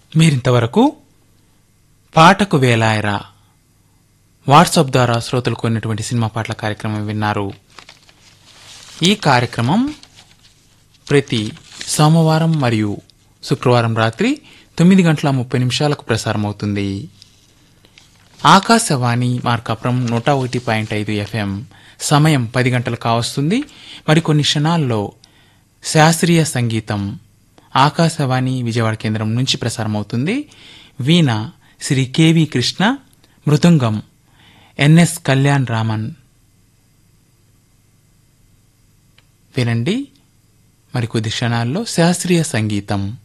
మీరింతవరకు పాటకు వేలాయరా వాట్సాప్ ద్వారా శ్రోతలు కొన్నటువంటి సినిమా పాటల కార్యక్రమం విన్నారు. ఈ కార్యక్రమం ప్రతి సోమవారం మరియు శుక్రవారం రాత్రి 9:30 ప్రసారమవుతుంది. ఆకాశవాణి మార్కాపురం 101.5 FM. సమయం 10 గంటలు కావస్తుంది. మరికొన్ని క్షణాల్లో శాస్త్రీయ సంగీతం ఆకాశవాణి విజయవాడ కేంద్రం నుంచి ప్రసారమవుతుంది. వీణ శ్రీ కెవి కృష్ణ, మృదంగం ఎన్ఎస్ కళ్యాణ్ రామన్. వినండి, మరికొద్ది క్షణాల్లో శాస్త్రీయ సంగీతం.